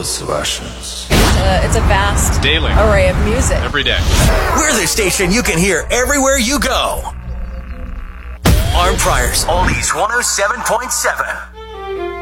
Sessions. It's a vast Daily. array of music. Every day. We're the station you can hear everywhere you go. Arm Priors, Oldies 107.7.